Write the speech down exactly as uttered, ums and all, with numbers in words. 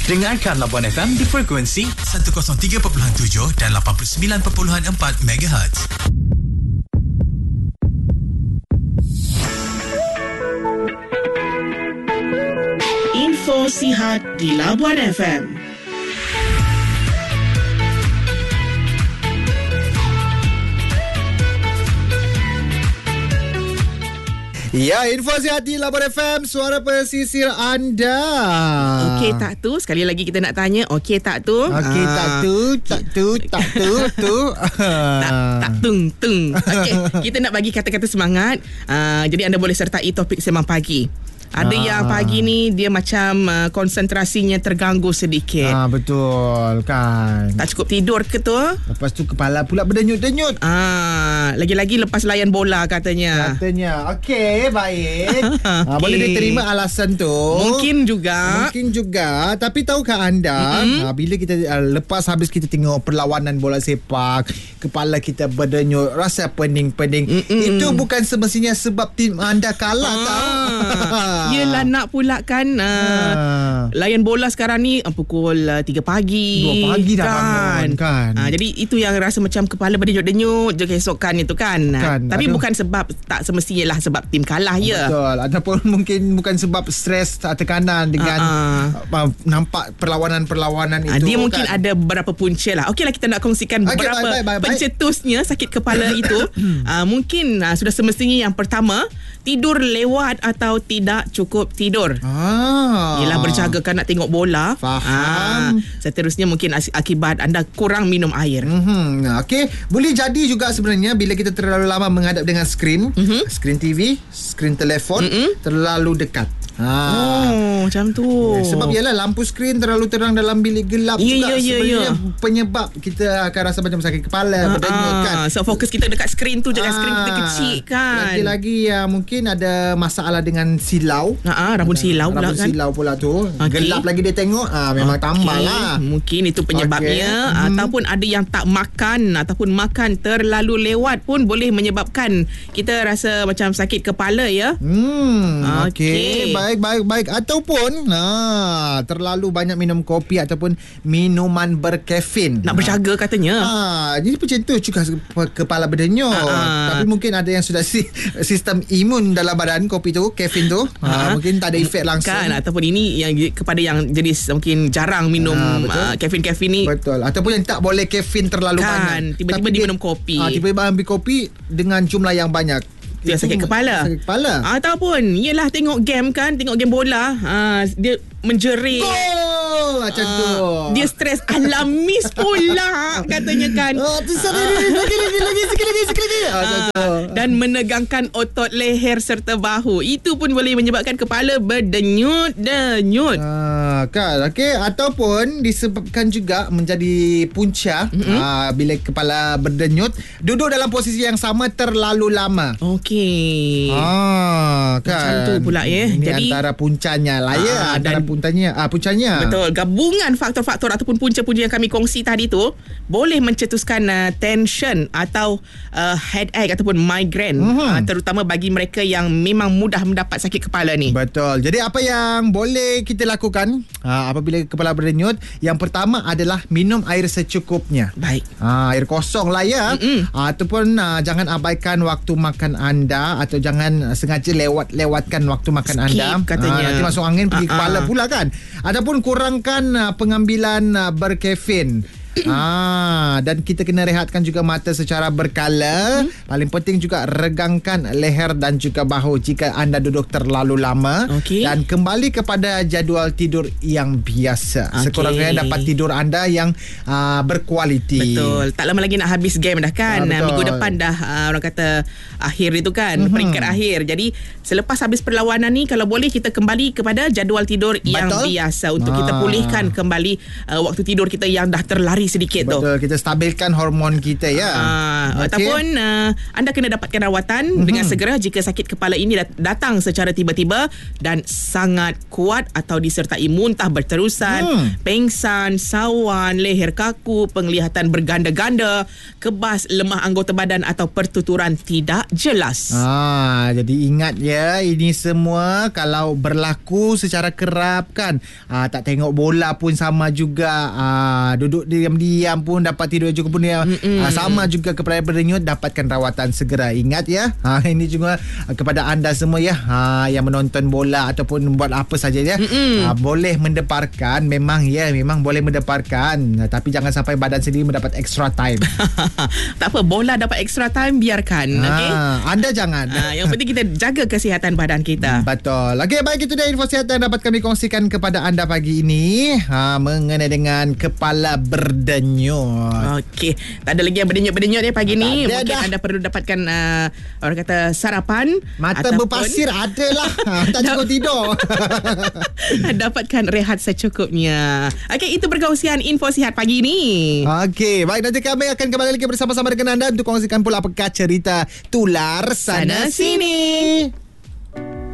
Dengarkan Labuan F M di frekuensi seratus tiga perpuluhan tujuh dan lapan puluh sembilan perpuluhan empat megahertz. Info sihat di Labuan F M. Ya, info sihat di Labuan F M, suara pesisir anda. Okey tak tu? Sekali lagi kita nak tanya, okey tak tu? Okey Ah. tak tu, tak tu, tak tu, tu. Tak, tak tung tung. Okey, kita nak bagi kata-kata semangat. Uh, jadi anda boleh sertai topik Sembang Pagi. Ada Ah. yang pagi ni dia macam uh, konsentrasinya terganggu sedikit. Ah, betul kan. Tak cukup tidur ke tu? Lepas tu kepala pula berdenyut-denyut. Ah, lagi-lagi lepas layan bola katanya. Katanya. Okey, baik. ah, boleh Okey. diterima alasan tu. Mungkin juga. Mungkin juga. Tapi tahukah anda, mm-hmm. ah, bila kita uh, lepas habis kita tengok perlawanan bola sepak, kepala kita berdenyut, rasa pening-pening. Mm-mm. Itu bukan semestinya sebab tim anda kalah, Ah. tau. Yelah, nak pula kan uh, Ah. layan bola sekarang ni uh, pukul uh, tiga pagi. Dua pagi dah bangun, kan. Uh, jadi itu yang rasa macam kepala berdenyut-denyut je keesokan itu kan. Kan, Uh, tapi aduh. bukan sebab, tak semestinya lah sebab tim kalah ya. Betul. Ataupun mungkin bukan sebab stres atau tekanan dengan Ah, uh, nampak perlawanan-perlawanan Uh, itu. dia mungkin kan. ada beberapa punca lah. Okeylah, kita nak kongsikan Okey, beberapa baik, baik, baik, baik. pencetusnya sakit kepala itu. uh, mungkin uh, sudah semestinya yang pertama, tidur lewat atau tidak cukup tidur. Ah. Yelah, berjaga kan nak tengok bola. Faham. Ah, seterusnya mungkin akibat anda kurang minum air. Mm-hmm. Okey, boleh jadi juga sebenarnya bila kita terlalu lama menghadap dengan skrin, mm-hmm. skrin T V, skrin telefon, mm-hmm. terlalu dekat. Ha. Oh, macam tu. Sebab ialah lampu skrin terlalu terang dalam bilik gelap Ya, juga ya, ya, sebenarnya ya. penyebab kita akan rasa macam sakit kepala, berdenyut kan. So fokus kita dekat skrin tu, jangan skrin kita kecil kan. Lagi-lagi yang mungkin ada masalah dengan silau. Ah, ah, rambut silau pula Rambut kan. silau pula tu. Okey. Gelap lagi dia tengok, ah memang tambah lah. Mungkin itu penyebabnya. Okey. Ataupun ada yang tak makan, ataupun makan terlalu lewat pun boleh menyebabkan kita rasa macam sakit kepala ya. Hmm, Okey. okey. Baik, baik, baik. Ataupun ha, terlalu banyak minum kopi ataupun minuman berkafein. Nak berjaga katanya. Ha, jadi macam tu juga kepala berdenyut. Ah. Tapi mungkin ada yang sudah si, sistem imun dalam badan kopi tu, kafein tu. Ha, Ah. mungkin tak ada efek langsung. Kan, ataupun ini yang kepada yang jenis mungkin jarang minum Ah, betul. uh, kafein-kafein ni. Betul. Ataupun yang tak boleh kafein terlalu Kan, banyak. tiba-tiba Tapi dia dia minum kopi. Ha, tiba-tiba ambil kopi dengan jumlah yang banyak. Itu yang sakit kepala. Sakit kepala. Ataupun yelah, tengok game kan, tengok game bola, uh, dia menjerit. Gol macam Ah, tu. Dia stres. Alah, miss pula katanya kan. Oh, tu sorry, lagi lagi lagi lagi sikit lagi sikit lagi. Ah, macam Ah, tu. dan menegangkan otot leher serta bahu. Itu pun boleh menyebabkan kepala berdenyut-denyut. Ah, kan. Okey, ataupun disebabkan juga menjadi punca mm-hmm. ah, bila kepala berdenyut, duduk dalam posisi yang sama terlalu lama. Okey. Ah, kan. Macam tu pula, ya. Ini Jadi- antara puncanya lah ya, Ah, antara dan- puncanya, ah puncanya. Betul. Gabungan faktor-faktor ataupun punca-punca yang kami kongsi tadi tu boleh mencetuskan uh, tension atau uh, headache ataupun migraine, Mhm. uh, terutama bagi mereka yang memang mudah mendapat sakit kepala ni. Betul. Jadi apa yang boleh kita lakukan ha, apabila kepala berdenyut? Yang pertama adalah minum air secukupnya. Baik. Ha, air kosong lah ya. Mm-mm. Ha, ataupun ha, jangan abaikan waktu makan anda atau jangan sengaja lewat-lewatkan waktu makan Skip anda. katanya. Ha, nanti masuk angin pergi Ah, kepala ah. pula kan. Ataupun kurangkan ha, pengambilan ha, berkafein. Ah, dan kita kena rehatkan juga mata secara berkala. Hmm. Paling penting juga regangkan leher dan juga bahu jika anda duduk terlalu lama. Okey. Dan kembali kepada jadual tidur yang biasa. Okey. Sekurang-kurangnya dapat tidur anda yang uh, berkualiti. Betul. Tak lama lagi nak habis game dah Ah, kan. betul. Minggu depan dah uh, orang kata akhir itu kan, Mhm. peringkat akhir. Jadi selepas habis perlawanan ni, kalau boleh kita kembali kepada jadual tidur yang Betul. biasa untuk kita Ah. pulihkan kembali uh, waktu tidur kita yang dah terlari lari sedikit tu. Betul, kita stabilkan hormon kita ya. Uh, okay. Ataupun uh, anda kena dapatkan rawatan mm-hmm. dengan segera jika sakit kepala ini dat- datang secara tiba-tiba dan sangat kuat atau disertai muntah berterusan, mm. pengsan, sawan, leher kaku, penglihatan berganda-ganda, kebas, lemah anggota badan atau pertuturan tidak jelas. Ah, jadi ingat ya, ini semua kalau berlaku secara kerap kan. Ah, tak tengok bola pun sama juga. Ah, duduk diam-diam pun dapat tidur juga pun dia. Ah, sama juga kepala berdenyut, dapatkan rawatan segera. Ingat ya. Ah, ini juga kepada anda semua ya, ah, yang menonton bola ataupun buat apa saja ya. Ah, boleh mendeparkan, memang ya, memang boleh mendeparkan. Ah, tapi jangan sampai badan sendiri mendapat extra time. Tak apa, bola dapat extra time, biarkan. Ah, Okey. Anda jangan. Ah, yang penting kita jaga kesihatan badan kita. Betul. Okey, baik, itu dia info sihat yang dapat kami kongsikan kepada anda pagi ini, ha, mengenai dengan kepala berdenyut. Okey, tak ada lagi yang berdenyut-berdenyut ya pagi Tak ni. ada Mungkin dah. anda perlu dapatkan uh, orang kata sarapan. Mata ataupun berpasir adalah ha, tak cukup tidur. dapatkan rehat secukupnya. Okey, itu perkongsian info sihat pagi ni. Okey, baik, nanti kami akan kembali lagi bersama-sama dengan anda untuk kongsikan pula apakah cerita tular sana, Sana sini. sini.